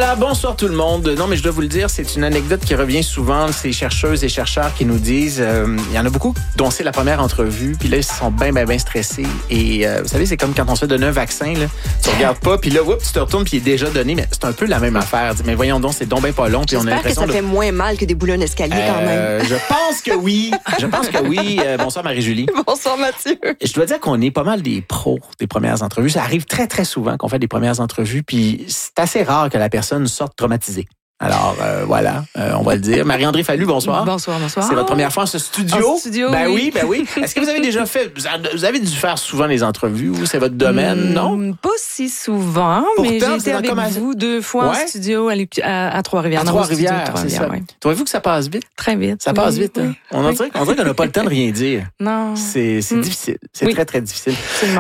Voilà, bonsoir tout le monde. Non, mais je dois vous le dire, c'est une anecdote qui revient souvent. Ces chercheuses et chercheurs qui nous disent, il y en a beaucoup dont c'est la première entrevue, puis là, ils sont bien stressés. Et vous savez, c'est comme quand on se fait donner un vaccin, là, tu regardes pas, puis là, tu te retournes, puis il est déjà donné. Mais c'est un peu la même affaire. Mais voyons donc, c'est donc bien pas long. Puis on a l'impression que ça fait moins mal que des boulons d'escalier quand même. Je pense que oui. Bonsoir Marie-Julie. Bonsoir Mathieu. Je dois dire qu'on est pas mal des pros des premières entrevues. Ça arrive très souvent qu'on fait des premières entrevues, puis c'est assez rare que la personne sorte traumatisée. Alors, voilà, on va le dire. Marie-André Fallu, bonsoir. Bonsoir. C'est votre première fois en ce studio? En studio, ben oui. Est-ce que vous avez déjà fait... Vous avez dû faire souvent les entrevues ou c'est votre domaine, non? Pas si souvent, mais j'ai été avec vous 2 fois en studio à Trois-Rivières. À Trois-Rivières, c'est ça. Ouais. Trouvez-vous que ça passe vite? Très vite. Ça passe vite, hein? On dirait qu'on n'a pas le temps de rien dire. Non. C'est difficile. C'est très difficile.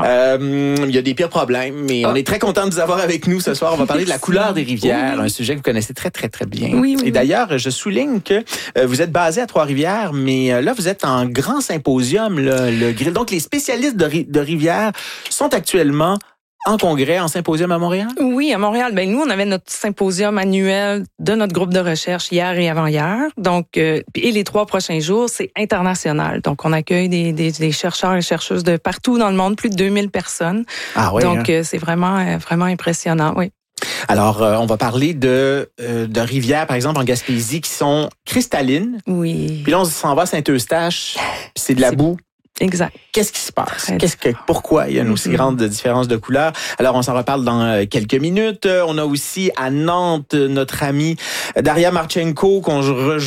Il y a des pires problèmes, mais on est très content de vous avoir avec nous ce soir. On va parler de la couleur des rivières, un sujet que vous connaissez très bien. Oui. Et d'ailleurs, je souligne que vous êtes basé à Trois-Rivières, mais là, vous êtes en grand symposium, le Grill. Donc, les spécialistes de rivières sont actuellement en congrès, en symposium à Montréal? Oui, à Montréal. Nous, on avait notre symposium annuel de notre groupe de recherche hier et avant-hier. Donc, et les 3 prochains jours, c'est international. Donc, on accueille des chercheurs et chercheuses de partout dans le monde, plus de 2000 personnes. Ah oui. Donc, c'est vraiment impressionnant, oui. Alors, on va parler de rivières, par exemple, en Gaspésie, qui sont cristallines. Oui. Puis là, on s'en va à Saint-Eustache, puis c'est de la boue. Exact. Qu'est-ce qui se passe? Pourquoi il y a une aussi grande différence de couleur? Alors, on s'en reparle dans quelques minutes. On a aussi à Nantes notre amie Daria Marchenko qu'on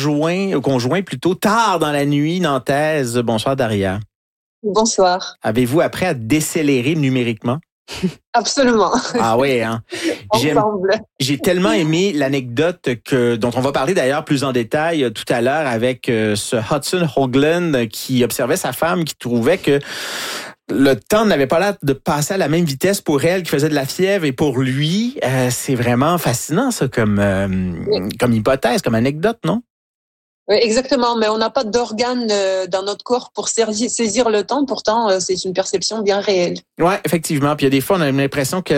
joint plutôt tard dans la nuit nantaise. Bonsoir, Daria. Bonsoir. Avez-vous appris à décélérer numériquement? Absolument. Ah oui, hein? J'ai tellement aimé l'anecdote dont on va parler d'ailleurs plus en détail tout à l'heure avec ce Hudson Hoagland qui observait sa femme qui trouvait que le temps n'avait pas l'air de passer à la même vitesse pour elle qui faisait de la fièvre et pour lui. C'est vraiment fascinant ça comme hypothèse, comme anecdote, non? Oui, exactement, mais on n'a pas d'organe dans notre corps pour saisir le temps. Pourtant, c'est une perception bien réelle. Oui, effectivement. Puis il y a des fois, on a l'impression que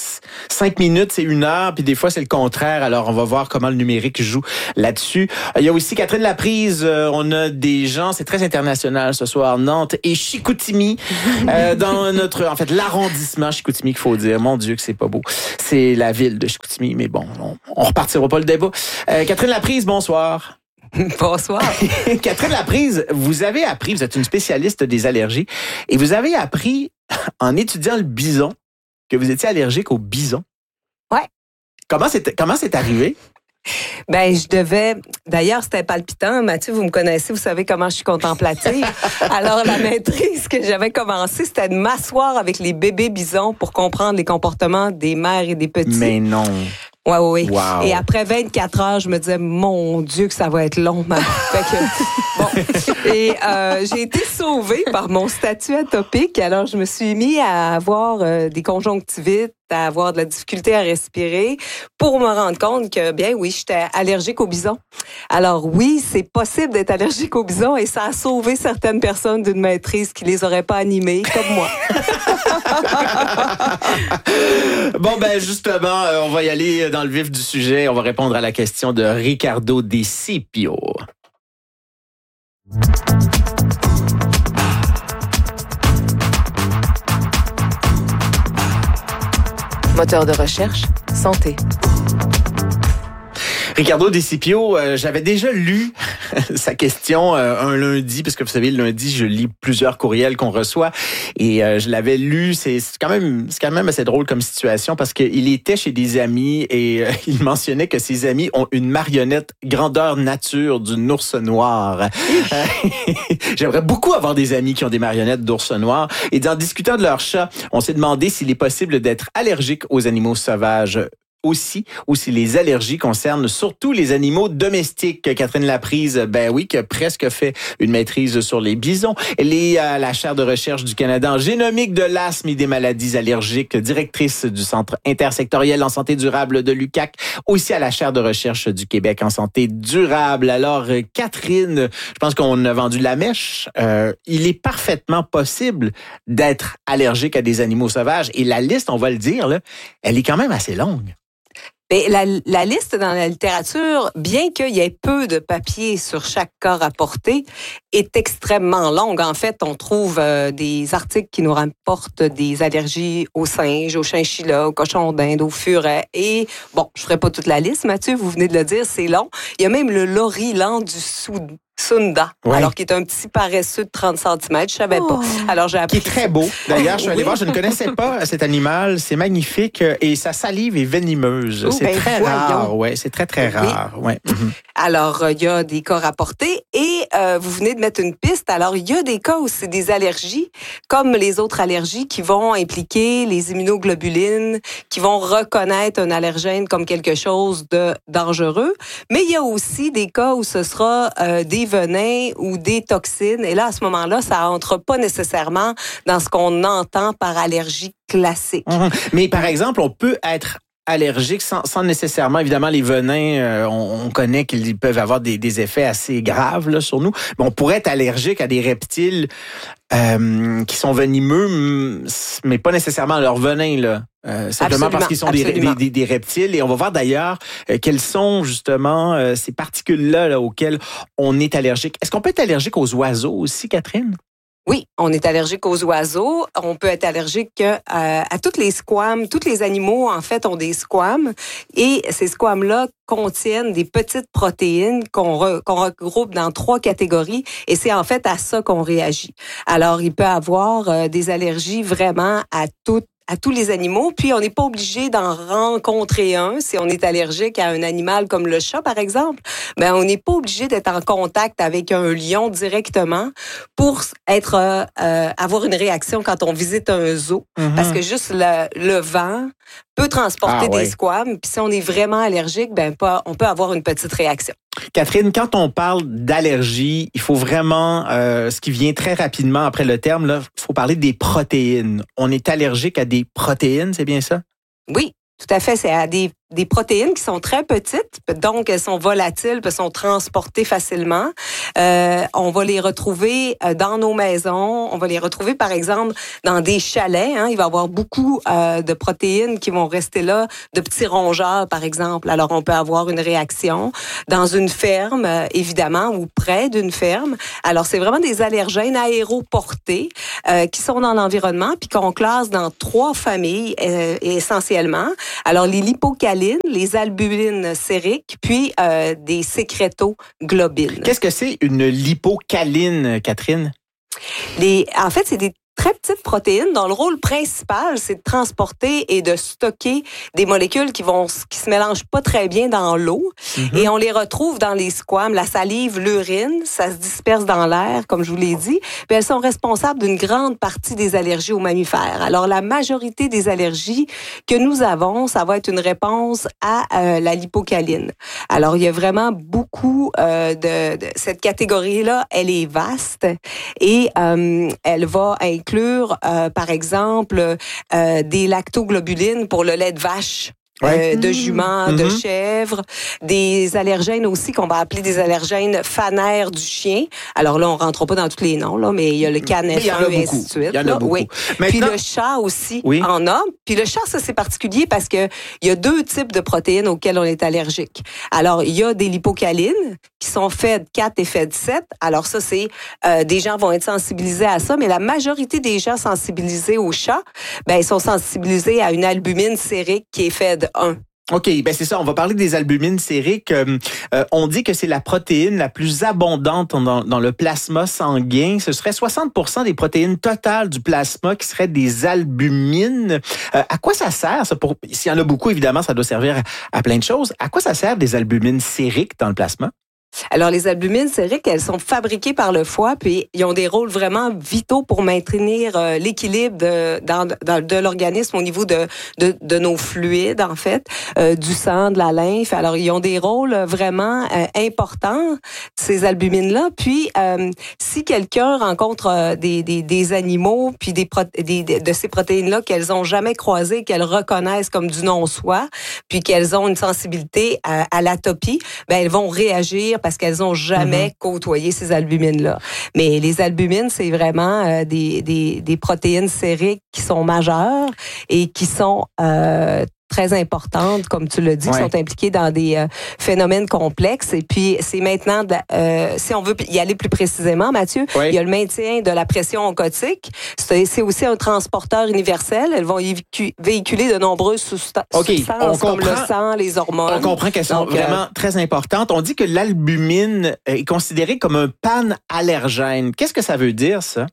5 minutes, c'est 1 heure, puis des fois, c'est le contraire. Alors, on va voir comment le numérique joue là-dessus. Il y a aussi Catherine Laprise. On a des gens, c'est très international ce soir, Nantes et Chicoutimi, dans l'arrondissement Chicoutimi, qu'il faut dire. Mon Dieu, que c'est pas beau. C'est la ville de Chicoutimi, mais bon, on repartira pas le débat. Catherine Laprise, bonsoir. Bonsoir. Catherine Laprise, vous êtes une spécialiste des allergies et vous avez appris en étudiant le bison que vous étiez allergique au bison. Ouais. Comment c'est arrivé? D'ailleurs, c'était palpitant. Mathieu, vous me connaissez, vous savez comment je suis contemplative. Alors, la maîtrise que j'avais commencée, c'était de m'asseoir avec les bébés bisons pour comprendre les comportements des mères et des petits. Mais non. Oui. Wow. Et après 24 heures, je me disais, mon Dieu, que ça va être long. Et j'ai été sauvée par mon statut atopique. Alors, je me suis mis à avoir des conjonctivites, à avoir de la difficulté à respirer pour me rendre compte que, bien oui, j'étais allergique au bison. Alors oui, c'est possible d'être allergique au bison et ça a sauvé certaines personnes d'une maîtrise qui les aurait pas animées, comme moi. Bon, justement, on va y aller dans le vif du sujet. On va répondre à la question de Ricardo Desipio. Moteur de recherche, santé. Ricardo Desipio, j'avais déjà lu sa question un lundi, parce que vous savez, le lundi, je lis plusieurs courriels qu'on reçoit, et je l'avais lu. C'est quand même assez drôle comme situation, parce qu'il était chez des amis et il mentionnait que ses amis ont une marionnette grandeur nature d'une ours noire. J'aimerais beaucoup avoir des amis qui ont des marionnettes d'ours noirs. Et en discutant de leur chat, on s'est demandé s'il est possible d'être allergique aux animaux sauvages aussi, ou si les allergies concernent surtout les animaux domestiques. Catherine Laprise, qui a presque fait une maîtrise sur les bisons. Elle est à la chaire de recherche du Canada en génomique de l'asthme et des maladies allergiques, directrice du Centre intersectoriel en santé durable de l'UQAC, aussi à la chaire de recherche du Québec en santé durable. Alors, Catherine, je pense qu'on a vendu la mèche. Il est parfaitement possible d'être allergique à des animaux sauvages et la liste, on va le dire, là, elle est quand même assez longue. Mais la liste dans la littérature, bien qu'il y ait peu de papier sur chaque cas rapporté, est extrêmement longue. En fait, on trouve des articles qui nous rapportent des allergies aux singes, aux chinchillas, aux cochons d'Inde, aux furets. Et bon, je ferai pas toute la liste, Mathieu, vous venez de le dire, c'est long. Il y a même le lorilan du Sunda, ouais. Alors qui est un petit paresseux de 30 cm, je savais pas. Alors j'ai appris. Qui est très beau. D'ailleurs, je suis allé voir, je ne connaissais pas cet animal. C'est magnifique et sa salive est venimeuse. C'est très rare. Ouais, c'est très, très rare. Ouais. Alors, il y a des cas rapportés et vous venez de mettre une piste. Alors, il y a des cas où c'est des allergies, comme les autres allergies qui vont impliquer les immunoglobulines, qui vont reconnaître un allergène comme quelque chose de dangereux. Mais il y a aussi des cas où ce sera des venins ou des toxines. Et là, à ce moment-là, ça entre pas nécessairement dans ce qu'on entend par allergie classique. Mais par exemple, on peut être allergique sans nécessairement, évidemment, les venins, on connaît qu'ils peuvent avoir des effets assez graves là, sur nous. Mais on pourrait être allergique à des reptiles qui sont venimeux, mais pas nécessairement à leur venin, là. Simplement parce qu'ils sont des reptiles. Et on va voir d'ailleurs quelles sont justement ces particules-là là, auxquelles on est allergique. Est-ce qu'on peut être allergique aux oiseaux aussi, Catherine? Oui, on est allergique aux oiseaux. On peut être allergique à toutes les squames. Tous les animaux, en fait, ont des squames. Et ces squames-là contiennent des petites protéines qu'on regroupe dans 3 catégories. Et c'est en fait à ça qu'on réagit. Alors, il peut avoir des allergies vraiment à tous les animaux, puis on n'est pas obligé d'en rencontrer un. Si on est allergique à un animal comme le chat, par exemple, ben on n'est pas obligé d'être en contact avec un lion directement pour avoir une réaction quand on visite un zoo. Parce que juste le vent peut transporter des squames, puis si on est vraiment allergique, ben on peut avoir une petite réaction. Catherine, quand on parle d'allergie, il faut vraiment, ce qui vient très rapidement après le terme, là, il faut parler des protéines. On est allergique à des protéines, c'est bien ça? Oui, tout à fait. C'est à des protéines qui sont très petites, donc elles sont volatiles, elles sont transportées facilement. On va les retrouver dans nos maisons. On va les retrouver, par exemple, dans des chalets. Il va y avoir beaucoup de protéines qui vont rester là, de petits rongeurs, par exemple. Alors, on peut avoir une réaction dans une ferme, évidemment, ou près d'une ferme. Alors, c'est vraiment des allergènes aéroportés qui sont dans l'environnement, puis qu'on classe dans 3 familles essentiellement. Alors, les lipocalines, les albumines sériques, puis des sécrétoglobines. Qu'est-ce que c'est une lipocaline, Catherine? En fait, c'est des très petites protéines dont le rôle principal, c'est de transporter et de stocker des molécules qui se mélangent pas très bien dans l'eau. Et on les retrouve dans les squames, la salive, l'urine, ça se disperse dans l'air, comme je vous l'ai dit. Puis elles sont responsables d'une grande partie des allergies aux mammifères. Alors, la majorité des allergies que nous avons, ça va être une réponse à la lipocaline. Alors, il y a vraiment beaucoup de cette catégorie-là, elle est vaste et elle va inclure, par exemple, des lactoglobulines pour le lait de vache. De jument, de chèvre, des allergènes aussi qu'on va appeler des allergènes fanaires du chien. Alors là, on rentre pas dans tous les noms, là, mais il y a le canef1 et ainsi de suite. Il y en a beaucoup. Oui. Maintenant, puis le chat aussi en a. Puis le chat, ça c'est particulier parce que il y a 2 types de protéines auxquelles on est allergique. Alors, il y a des lipocalines qui sont FED4 et FED7. Alors ça, c'est des gens vont être sensibilisés à ça, mais la majorité des gens sensibilisés au chat, ben ils sont sensibilisés à une albumine sérique qui est FED1. OK, ben c'est ça. On va parler des albumines sériques. On dit que c'est la protéine la plus abondante dans le plasma sanguin. Ce serait 60% des protéines totales du plasma qui seraient des albumines. À quoi ça sert, ça? S'il y en a beaucoup, évidemment, ça doit servir à plein de choses. À quoi ça sert des albumines sériques dans le plasma? Alors, les albumines sériques, elles sont fabriquées par le foie, puis ils ont des rôles vraiment vitaux pour maintenir l'équilibre de l'organisme au niveau de nos fluides, en fait, du sang, de la lymphe. Alors, ils ont des rôles vraiment importants, ces albumines-là. Puis, si quelqu'un rencontre des animaux, puis de ces protéines-là qu'elles ont jamais croisées, qu'elles reconnaissent comme du non-soi, puis qu'elles ont une sensibilité à l'atopie, ben elles vont réagir parce qu'elles n'ont jamais côtoyé ces albumines-là. Mais les albumines, c'est vraiment des protéines sériques qui sont majeures et qui sont très importantes, comme tu l'as dit, qui sont impliquées dans des phénomènes complexes. Et puis, c'est maintenant, si on veut y aller plus précisément, Mathieu, il y a le maintien de la pression oncotique. C'est aussi un transporteur universel. Elles vont véhiculer de nombreuses substances comme le sang, les hormones. On comprend qu'elles sont vraiment très importantes. On dit que l'albumine est considérée comme un panallergène. Qu'est-ce que ça veut dire, ça?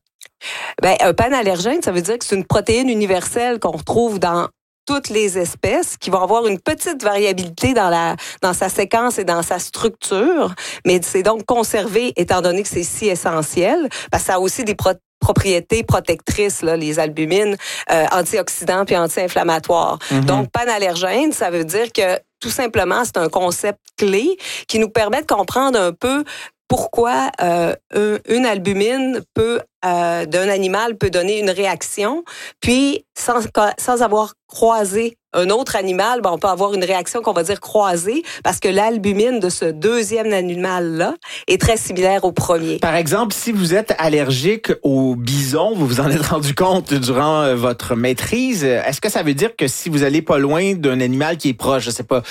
Un panallergène, ça veut dire que c'est une protéine universelle qu'on retrouve dans toutes les espèces, qui vont avoir une petite variabilité dans sa séquence et dans sa structure, mais c'est donc conservé étant donné que c'est si essentiel, parce que ça a aussi des propriétés protectrices, là, les albumines, antioxydants puis anti-inflammatoires. Donc, panallergène, ça veut dire que tout simplement, c'est un concept clé qui nous permet de comprendre un peu pourquoi une albumine d'un animal peut donner une réaction, puis sans avoir croisé un autre animal, on peut avoir une réaction qu'on va dire croisée, parce que l'albumine de ce deuxième animal-là est très similaire au premier. Par exemple, si vous êtes allergique au bison, vous vous en êtes rendu compte durant votre maîtrise, est-ce que ça veut dire que si vous allez pas loin d'un animal qui est proche, je sais pas,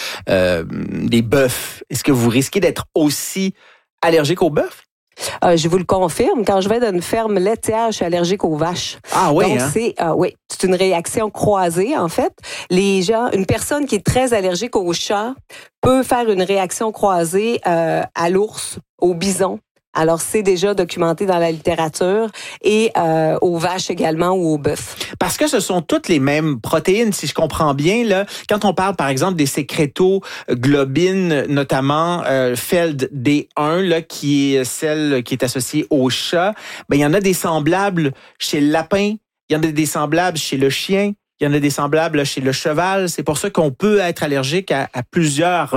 des bœufs, est-ce que vous risquez d'être aussi allergique aux bœufs? Je vous le confirme. Quand je vais dans une ferme laitière, je suis allergique aux vaches. Ah oui, donc c'est une réaction croisée en fait. Une personne qui est très allergique aux chats peut faire une réaction croisée à l'ours, au bison. Alors, c'est déjà documenté dans la littérature et aux vaches également ou aux bœufs. Parce que ce sont toutes les mêmes protéines, si je comprends bien. Là, quand on parle, par exemple, des sécrétoglobines, notamment FELD-D1, là, qui est celle qui est associée au chat, il y en a des semblables chez le lapin, il y en a des semblables chez le chien, il y en a des semblables chez le cheval. C'est pour ça qu'on peut être allergique à plusieurs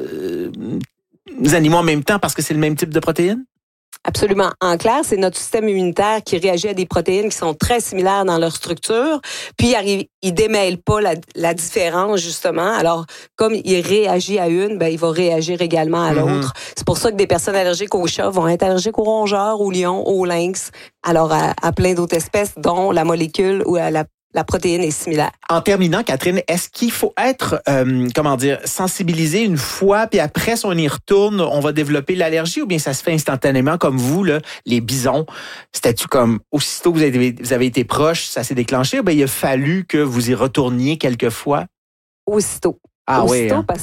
animaux en même temps parce que c'est le même type de protéines? Absolument. En clair, c'est notre système immunitaire qui réagit à des protéines qui sont très similaires dans leur structure, puis il démêle pas la différence, justement. Alors, comme il réagit à une, il va réagir également à l'autre. C'est pour ça que des personnes allergiques aux chats vont être allergiques aux rongeurs, aux lions, aux lynx, alors à plein d'autres espèces dont la molécule ou la protéine est similaire. En terminant, Catherine, est-ce qu'il faut être, sensibilisé une fois, puis après, si on y retourne, on va développer l'allergie, ou bien ça se fait instantanément comme vous, là, les bisons? C'était-tu comme, aussitôt que vous avez été proche, ça s'est déclenché, ou bien il a fallu que vous y retourniez quelques fois? Aussitôt. Aussitôt, parce